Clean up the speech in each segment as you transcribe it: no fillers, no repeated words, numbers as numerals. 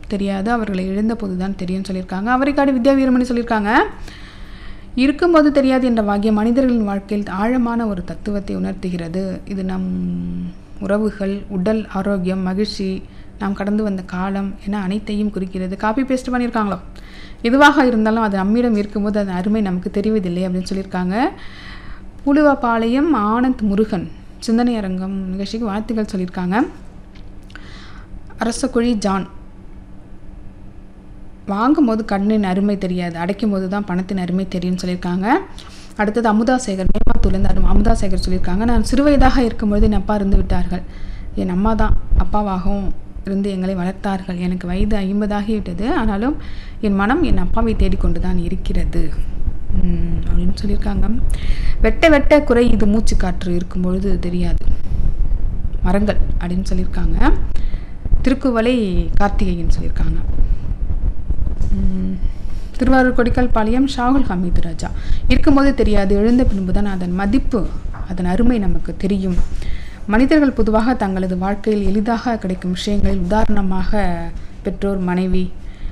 தெரியாது, அவர்களை இழந்தபோது தான் தெரியும்னு சொல்லியிருக்காங்க. அவரைக்காடு வித்யா வீரமணி சொல்லியிருக்காங்க, இருக்கும்போது தெரியாது என்ற வாக்கியம் மனிதர்களின் வாழ்க்கையில் ஆழமான ஒரு தத்துவத்தை உணர்த்துகிறது. இது நம் உறவுகள், உடல் ஆரோக்கியம், மகிழ்ச்சி, நாம் கடந்து வந்த காலம் என அனைத்தையும் குறிக்கிறது. காப்பி பேஸ்ட் பண்ணியிருக்காங்களோ, எதுவாக இருந்தாலும் அது நம்மிடம் இருக்கும்போது அது அருமை நமக்கு தெரிவதில்லை அப்படின்னு சொல்லியிருக்காங்க. புலுவப்பாளையம் ஆனந்த் முருகன் சிந்தனை அரங்கம் நிகழ்ச்சிக்கு வாழ்த்துக்கள் சொல்லியிருக்காங்க. அரசக்குழி ஜான், வாங்கும்போது கண்ணின் அருமை தெரியாது, அடைக்கும் போது தான் பணத்தின் அருமை தெரியும்னு சொல்லியிருக்காங்க. அடுத்தது அமுதா சேகர் மேமாத்தூர்லேருந்து அமுதா சேகர் சொல்லியிருக்காங்க, நான் சிறுவயதாக இருக்கும்பொழுது என் அப்பா இருந்து விட்டார்கள். என் அம்மா தான் அப்பாவாகவும் இருந்து எங்களை வளர்த்தார்கள். எனக்கு வயது 50 ஆகிவிட்டது, ஆனாலும் என் மனம் என் அப்பாவை தேடிக்கொண்டு தான் இருக்கிறது அப்படின்னு சொல்லியிருக்காங்க. வெட்ட வெட்ட குறை இது மூச்சு காற்று இருக்கும்பொழுது தெரியாது மரங்கள் அப்படின்னு சொல்லியிருக்காங்க. திருக்குவளை கார்த்திகேயன் சொல்லியிருக்காங்க. திருவாரூர் கொடிக்கல்பாளையம் ஷாகுல் ஹமீது ராஜா, இருக்கும்போது தெரியாது, எழுந்த பின்புதான் அதன் மதிப்பு, அதன் அருமை நமக்கு தெரியும். மனிதர்கள் பொதுவாக தங்களது வாழ்க்கையில் எளிதாக கிடைக்கும் விஷயங்களில், உதாரணமாக பெற்றோர், மனைவி,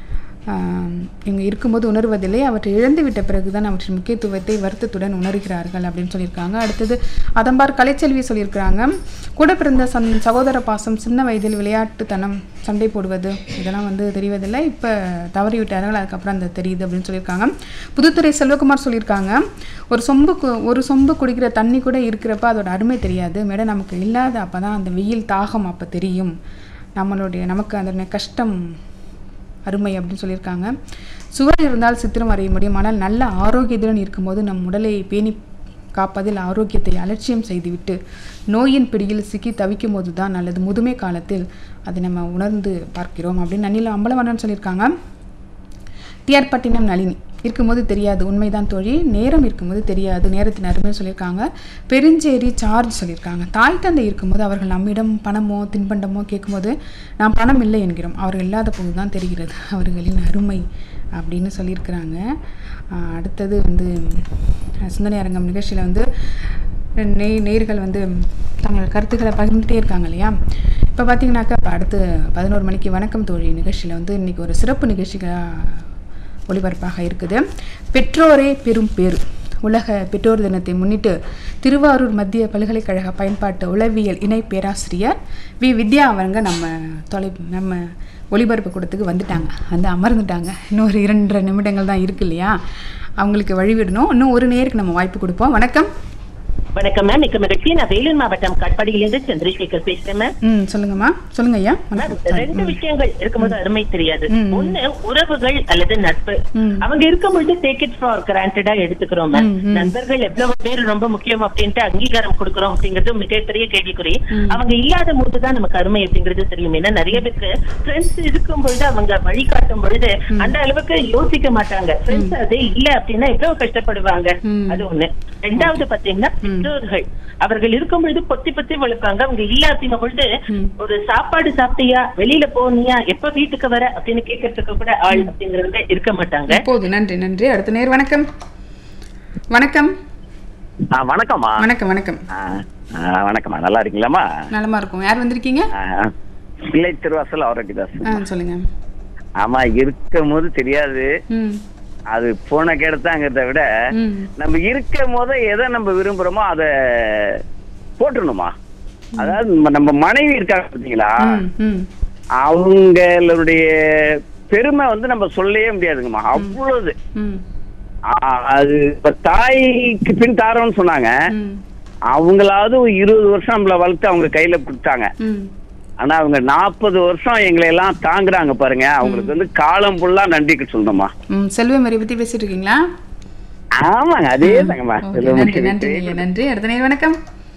இங்கே இருக்கும்போது உணர்வதில்லை, அவற்றை இழந்துவிட்ட பிறகுதான் அவற்றின் முக்கியத்துவத்தை வருத்தத்துடன் உணர்கிறார்கள் அப்படின்னு சொல்லியிருக்காங்க. அடுத்தது அதம்பார் கலைச்செல்வி சொல்லியிருக்கிறாங்க, கூட பிறந்த சகோதர பாசம், சின்ன வயதில் விளையாட்டுத்தனம், சண்டை போடுவது, இதெல்லாம் தெரிவதில்லை, இப்போ தவறிவிட்டார்கள், அதுக்கப்புறம் அந்த தெரியுது அப்படின்னு சொல்லியிருக்காங்க. புதுத்துறை செல்வகுமார் சொல்லியிருக்காங்க, ஒரு சொம்பு குடிக்கிற தண்ணி கூட இருக்கிறப்ப அதோட அருமை தெரியாது, மேடம் நமக்கு இல்லாத அப்போ தான் அந்த வெயில் தாகம் அப்போ தெரியும், நமக்கு அந்த கஷ்டம் அருமை அப்படின்னு சொல்லியிருக்காங்க. சுவர் இருந்தால் சித்திரம் வரைய முடியும், ஆனால் நல்ல ஆரோக்கியத்துடன் இருக்கும்போது நம் உடலை பேணி காப்பதில் ஆரோக்கியத்தை அலட்சியம் செய்துவிட்டு நோயின் பிடியில் சிக்கி தவிக்கும் போது தான் நல்லது முதுமை காலத்தில் அதை நம்ம உணர்ந்து பார்க்கிறோம் அப்படின்னு நன்னில அம்பலவண்ணன் சொல்லியிருக்காங்க. டிஆர் பட்டினம் நளினி, இருக்கும்போது தெரியாது, உண்மைதான் தோழி, நேரம் இருக்கும்போது தெரியாது, நேரத்தின் அருமை சொல்லியிருக்காங்க. பெருஞ்சேரி சார்ஜ் சொல்லியிருக்காங்க, தாய் தந்தை இருக்கும்போது அவர்கள் நம்மிடம் பணமோ தின்பண்டமோ கேட்கும்போது நாம் பணம் இல்லை என்கிறோம், அவர்கள் இல்லாத போது தான் தெரிகிறது அவர்களின் அருமை அப்படின்னு சொல்லியிருக்கிறாங்க. அடுத்தது சிந்தனை அரங்கம் நிகழ்ச்சியில் நேயர்கள் தங்கள் கருத்துக்களை பகிர்ந்துகிட்டே இருக்காங்க இல்லையா. இப்போ பார்த்தீங்கன்னாக்கா அடுத்து 11 மணிக்கு வணக்கம் தோழி நிகழ்ச்சியில் இன்றைக்கி ஒரு சிறப்பு நிகழ்ச்சிகளாக ஒளிபரப்பாக இருக்குது. பெற்றோரே பெரும் பேறு, உலக பெற்றோர் தினத்தை முன்னிட்டு திருவாரூர் மத்திய பல்கலைக்கழக பயன்பாட்டு உளவியல் இணை பேராசிரியர் வி வித்யா அவங்க நம்ம ஒளிபரப்பு கூடத்துக்கு வந்துட்டாங்க, அமர்ந்துட்டாங்க. இன்னும் ஒரு 2 நிமிடங்கள் தான் இருக்கு இல்லையா, அவங்களுக்கு வழிவிடணும். இன்னும் ஒரு நேருக்கு நம்ம வாய்ப்பு கொடுப்போம். வணக்கம். வணக்கம் மேம், மிக்க மகிழ்ச்சி. நான் வேலூர் மாவட்டம் காட்பாடியிலிருந்து சந்திரசேகர் பேசுறேன் மேம். சொல்லுங்கம்மா. சொல்லுங்க ஐயா. 2 விஷயங்கள் இருக்கும்போது அருமை தெரியாது. ஒண்ணு உறவுகள் அல்லது நட்பு. அவங்க இருக்கும்போது டேக் இட் ஃபார் கிராண்டடா எடுத்துக்கிறோம் மேம். நண்பர்கள் எவ்வளவு பேர் ரொம்ப முக்கியம் அப்படின்ட்டு அங்கீகாரம் கொடுக்குறோம் அப்படிங்கிறது மிகப்பெரிய கேள்விக்குறி. அவங்க இல்லாத போதுதான் நமக்கு அருமை அப்படிங்கிறது தெரியும். ஏன்னா நிறைய பேருக்கு ஃப்ரெண்ட்ஸ் இருக்கும் பொழுது அவங்க வழிகாட்டும் பொழுது அந்த அளவுக்கு யோசிக்க மாட்டாங்க. ஃப்ரெண்ட்ஸ் அதே இல்ல அப்படின்னா எவ்வளவு கஷ்டப்படுவாங்க. அது ஒண்ணு. 2வது பாத்தீங்கன்னா பெற்றோர்கள், அவர்கள் இருக்கும் பொழுது பொத்தி வளர்ப்பாங்க. அவங்க இல்ல அப்படிங்கும் பொழுது ஒரு சாப்பாடு சாப்பிட்டியா, வெளியில போனியா, எப்ப வீட்டுக்கு வர அப்படின்னு கேட்கறதுக்கு கூட ஆள் அப்படிங்கறவங்க இருக்க மாட்டாங்க. நன்றி நன்றி. அடுத்த நேர் வணக்கம். வணக்கம். வணக்கம்மா. வணக்கம் வணக்கம். வணக்கம்மா, நல்லா இருக்கீங்களாம்மா? நலமா இருக்கும். யார் வந்திருக்கீங்க? பிள்ளை திருவாசல் ஆரோக்கியதாஸ். சொல்லுங்க. ஆமா, இருக்கும் போது தெரியாது, அது போன கேடத்தாங்கிறத விட நம்ம இருக்கும் போது எதை நம்ம விரும்புறோமோ அதை போட்டுணுமா. அதாவது நம்ம மனைவி இருக்காங்க பார்த்தீங்களா, அவங்களுடைய பெருமை நம்ம சொல்லவே முடியாதுங்கம்மா, அவ்வளவு. அது இப்ப தாய்க்கு பின் தாரம்னு சொன்னாங்க, அவங்களாவது 20 வருஷம் நம்மள வளர்த்து அவங்க கையில கொடுத்தாங்க. ஆனா அவங்க 40 வருஷம் எங்களை எல்லாம் தாங்குறாங்க பாருங்க, அவங்களுக்கு காலம் ஃபுல்லா நன்றிக்கு சொல்லணுமா. செல்வமரி பத்தி பேசிட்டு இருக்கீங்களா? ஆமாங்க, அதே தாங்கம்மா. நன்றி. அடுத்த நேரம் வணக்கம்.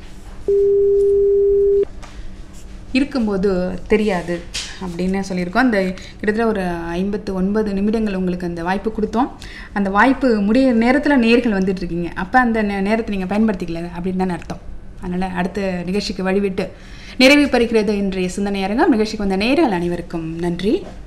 இருக்கும்போது தெரியாது அப்படின்னு சொல்லியிருக்கோம். அந்த கிட்டத்தட்ட ஒரு 59 நிமிடங்கள் உங்களுக்கு அந்த வாய்ப்பு கொடுத்தோம். அந்த வாய்ப்பு முடிய நேரத்தில் நேர்கள் வந்துட்டு இருக்கீங்க, அப்போ அந்த நேரத்தை நீங்கள் பயன்படுத்திக்கல அப்படின்னு தானே அர்த்தம். அதனால் அடுத்த நிகழ்ச்சிக்கு வழிவிட்டு நிறைவு பெறுகிறது இன்றைய சிந்தனை அரங்கம். நிகழ்ச்சிக்கு வந்த நேயர்கள் அனைவருக்கும் நன்றி.